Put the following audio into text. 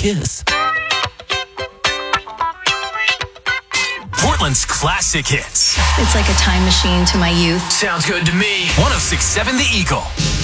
kiss. Portland's classic hits. It's like a time machine to my youth. Sounds good to me. 106.7 The Eagle.